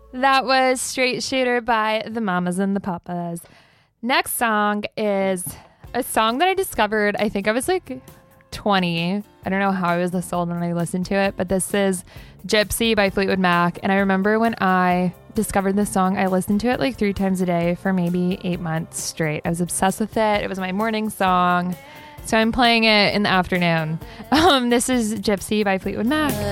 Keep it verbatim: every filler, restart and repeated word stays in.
That was Straight Shooter by the Mamas and the Papas. Next song is a song that I discovered, I think I was like twenty. I don't know how I was this old when I listened to it, but this is Gypsy by Fleetwood Mac. And I remember when I discovered this song, I listened to it like three times a day for maybe eight months straight. I was obsessed with it. It was my morning song. So I'm playing it in the afternoon. Um, this is Gypsy by Fleetwood Mac.